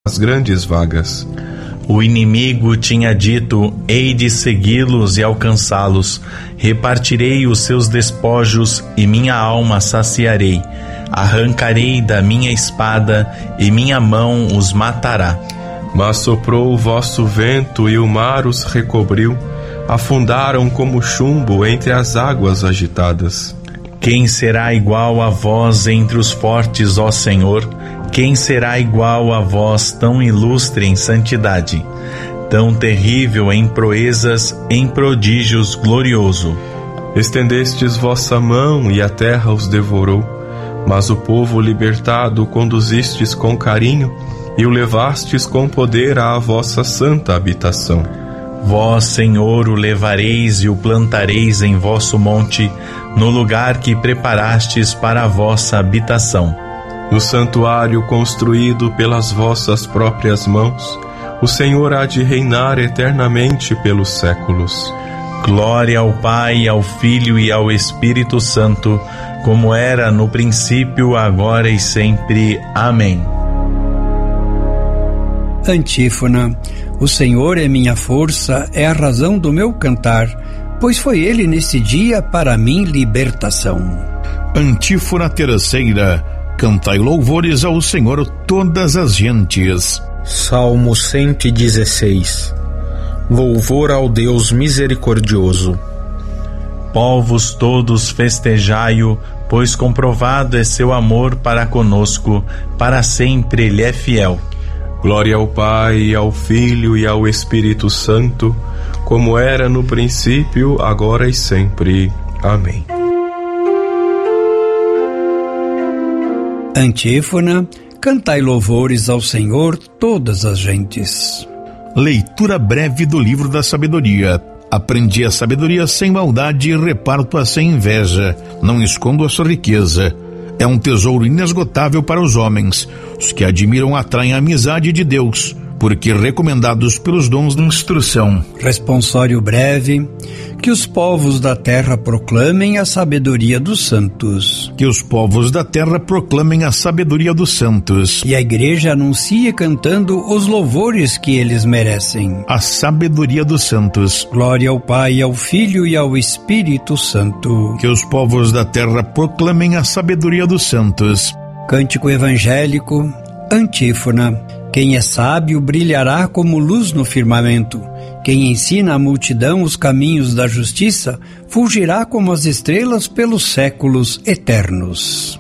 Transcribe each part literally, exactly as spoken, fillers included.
as grandes vagas. O inimigo tinha dito: hei de segui-los e alcançá-los, repartirei os seus despojos e minha alma saciarei. Arrancarei da minha espada e minha mão os matará. Mas soprou o vosso vento e o mar os recobriu, afundaram como chumbo entre as águas agitadas. Quem será igual a vós entre os fortes, ó Senhor? Quem será igual a vós, tão ilustre em santidade, tão terrível em proezas, em prodígios glorioso? Estendestes vossa mão e a terra os devorou, mas o povo libertado conduzistes com carinho e o levastes com poder à vossa santa habitação. Vós, Senhor, o levareis e o plantareis em vosso monte, no lugar que preparastes para a vossa habitação. No santuário construído pelas vossas próprias mãos, o Senhor há de reinar eternamente pelos séculos. Glória ao Pai, ao Filho e ao Espírito Santo, como era no princípio, agora e sempre. Amém. Antífona. O Senhor é minha força, é a razão do meu cantar, pois foi Ele nesse dia para mim libertação. Antífona terceira. Cantai louvores ao Senhor todas as gentes. Salmo cento e dezesseis. Louvor ao Deus misericordioso. Povos todos festejai-o, pois comprovado é seu amor para conosco, para sempre Ele é fiel. Glória ao Pai, ao Filho e ao Espírito Santo, como era no princípio, agora e sempre. Amém. Antífona. Cantai louvores ao Senhor todas as gentes. Leitura breve do livro da sabedoria. Aprendi a sabedoria sem maldade e reparto-a sem inveja. Não escondo a sua riqueza. É um tesouro inesgotável para os homens. Os que admiram atraem a amizade de Deus, porque recomendados pelos dons da instrução. Responsório breve. Que os povos da terra proclamem a sabedoria dos santos. Que os povos da terra proclamem a sabedoria dos santos. E a igreja anuncie cantando os louvores que eles merecem. A sabedoria dos santos. Glória ao Pai, ao Filho e ao Espírito Santo. Que os povos da terra proclamem a sabedoria dos santos. Cântico evangélico. Antífona. Quem é sábio brilhará como luz no firmamento. Quem ensina à multidão os caminhos da justiça fulgirá como as estrelas pelos séculos eternos.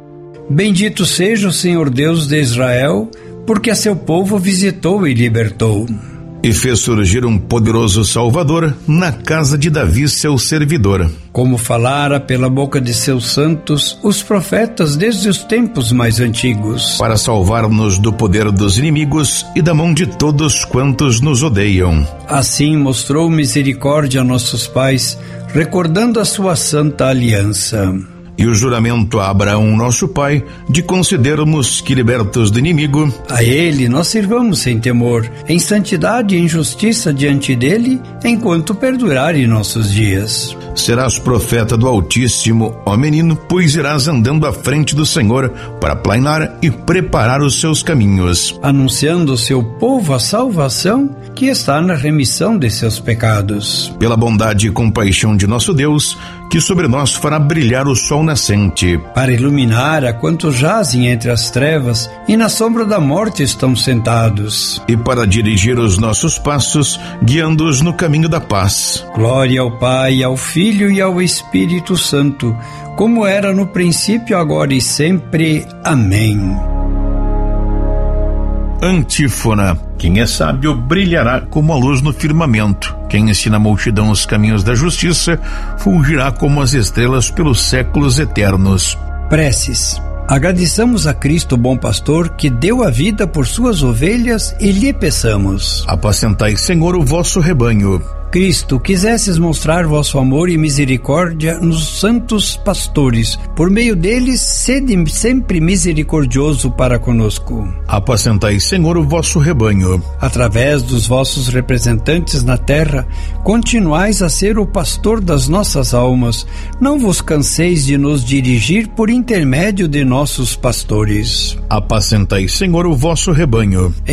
Bendito seja o Senhor Deus de Israel, porque a seu povo visitou e libertou. E fez surgir um poderoso Salvador na casa de Davi, seu servidor. Como falara pela boca de seus santos os profetas desde os tempos mais antigos. Para salvar-nos do poder dos inimigos e da mão de todos quantos nos odeiam. Assim mostrou misericórdia a nossos pais, recordando a sua santa aliança. E o juramento a Abraão, nosso pai, de concedermos que, libertos do inimigo, a ele nós sirvamos sem temor, em santidade e em justiça diante dele, enquanto perdurarem nossos dias. Serás profeta do Altíssimo, ó menino, pois irás andando à frente do Senhor para planear e preparar os seus caminhos, anunciando ao seu povo a salvação que está na remissão de seus pecados. Pela bondade e compaixão de nosso Deus, que sobre nós fará brilhar o sol nascente, para iluminar a quantos jazem entre as trevas e na sombra da morte estão sentados, e para dirigir os nossos passos, guiando-os no caminho da paz. Glória ao Pai, ao Filho e ao Espírito Santo, como era no princípio, agora e sempre. Amém. Antífona. Quem é sábio brilhará como a luz no firmamento. Quem ensina a multidão os caminhos da justiça fulgirá como as estrelas pelos séculos eternos. Preces. Agradeçamos a Cristo, bom pastor, que deu a vida por suas ovelhas, e lhe peçamos: apacentai, Senhor, o vosso rebanho. Cristo, quisesses mostrar vosso amor e misericórdia nos santos pastores, por meio deles, sede sempre misericordioso para conosco. Apacentai, Senhor, o vosso rebanho. Através dos vossos representantes na terra, continuais a ser o pastor das nossas almas. Não vos canseis de nos dirigir por intermédio de nossos pastores. Apacentai, Senhor, o vosso rebanho.